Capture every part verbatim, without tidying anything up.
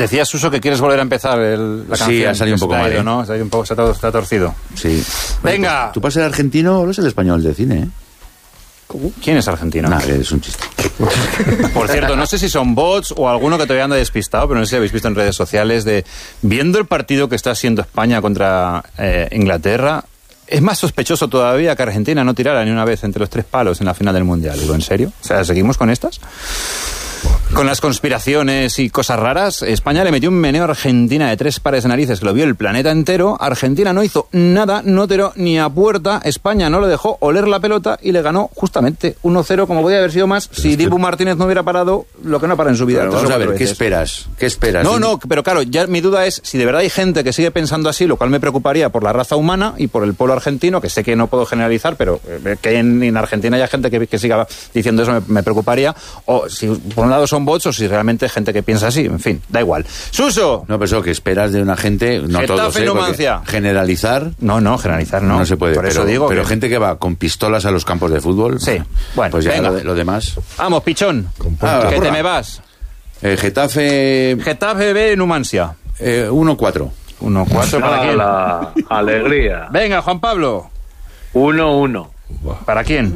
Decías, Suso, que quieres volver a empezar el, la canción. Sí, ha salido un poco mal, ¿eh? ¿no? Ha salido un poco, se ha, se ha torcido. Sí. Venga. Tú, tú para ser argentino hablas el español de cine, ¿eh? ¿Cómo? ¿Quién es argentino? Nah, es un chiste. Por cierto, no sé si son bots o alguno que todavía anda despistado, pero no sé si habéis visto en redes sociales de... Viendo el partido que está haciendo España contra eh, Inglaterra, es más sospechoso todavía que Argentina no tirara ni una vez entre los tres palos en la final del Mundial. Digo, ¿en serio? O sea, ¿seguimos con estas? Con las conspiraciones y cosas raras, España le metió un meneo a Argentina de tres pares de narices que lo vio el planeta entero. Argentina no hizo nada, no tiró ni a puerta. España no lo dejó oler la pelota y le ganó justamente uno cero, como podía haber sido más pero si este... Dibu Martínez no hubiera parado lo que no para en su vida. Pero vamos a ver, ¿qué esperas? ¿Qué esperas? No, no, pero claro, ya mi duda es si de verdad hay gente que sigue pensando así, lo cual me preocuparía por la raza humana y por el pueblo argentino, que sé que no puedo generalizar, pero que en, en Argentina haya gente que, que siga diciendo eso me, me preocuparía. O si por un lado son bots o si realmente hay gente que piensa así, en fin, da igual. ¡Suso! No, pero eso, que esperas de una gente, no Getafe, todos, ¿eh? Numancia. Generalizar... No, no, generalizar no. No se puede, por pero, eso digo pero que... gente que va con pistolas a los campos de fútbol... Sí, bueno, pues ya venga. lo, lo demás... Vamos, pichón, ah, que porra. te me vas. Eh, Getafe... Getafe B, Numancia. Eh, uno cuatro. uno cuatro para quién. La alegría. Venga, Juan Pablo. uno uno. ¿Para quién?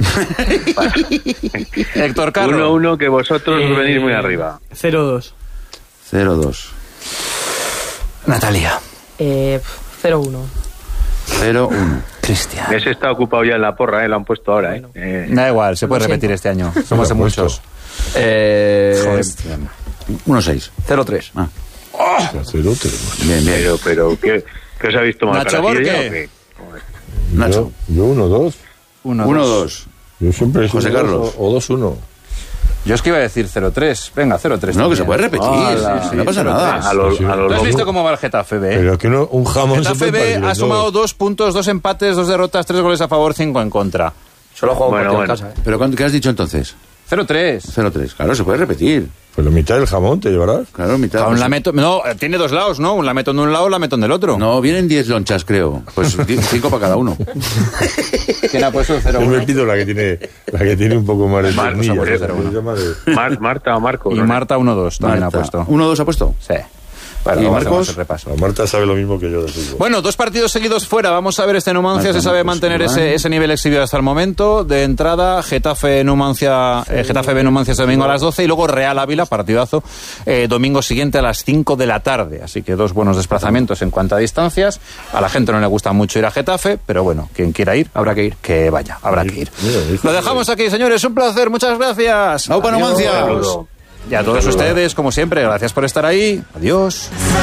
Héctor Carlos. uno uno, que vosotros Eh, venís muy arriba. cero dos. cero dos. Natalia. Eh, cero uno. cero uno. Cristian. Ese está ocupado ya en la porra, ¿eh? Lo han puesto ahora, ¿eh? eh Da igual, se puede Lo repetir siento. este año. Somos de muchos. Eh, uno seis. cero tres. Ah. cero tres. Bien, bien. Pero, pero, ¿qué, qué os habéis tomado? Nacho ¿Carajillo Borque. ya o qué? Nacho. Yo, yo uno dos. uno uno-dos. Yo siempre he José sido Carlos. dos o dos uno. Yo es que iba a decir cero tres. Venga, cero tres. No, que también. se puede repetir. Ah, sí, sí, no pasa cero tres. nada. A los, a los ¿Tú has dos. visto cómo va el Getafe B? Pero que no, un jamón Getafe se puede B partir ha en sumado dos. dos puntos, dos empates, dos derrotas, tres goles a favor, cinco en contra. Solo juego Bueno, un partido bueno. en casa, ¿eh? ¿Pero cuánto, qué has dicho entonces? cero tres. cero tres. Claro, se puede repetir. Pues la mitad del jamón te llevarás. Claro, mitad. A un pues, lametón, no, tiene dos lados, ¿no? Un lametón de un lado, un lametón del otro. No, vienen diez lonchas, creo. Pues cinco para cada uno. ¿Quién ha puesto cero Yo uno? me pido la que tiene, la que tiene un poco más de Marta, ternilla. por que eso, se bueno. llama de- Mar- Marta o Marco. Y ¿no? Marta uno dos también ha puesto. uno dos ha puesto. Sí. Bueno, ¿Y vamos a Marcos? hacer el repaso. La Marta sabe lo mismo que yo de fútbol. Bueno, dos partidos seguidos fuera. Vamos a ver este Numancia Marta, si sabe Marcos, mantener Iván. ese, ese nivel exhibido hasta el momento. De entrada, Getafe Numancia, eh, Getafe B Numancia este domingo a las doce y luego Real Ávila, partidazo, eh, domingo siguiente a las cinco de la tarde. Así que dos buenos desplazamientos en cuanto a distancias. A la gente no le gusta mucho ir a Getafe, pero bueno, quien quiera ir, habrá que ir. Que vaya, habrá que ir. Mira, hijo Lo de- dejamos aquí, señores. Un placer, muchas gracias. ¡Aupa Adiós. Numancia! Saludo. Y a todos ustedes, como siempre, gracias por estar ahí. Adiós.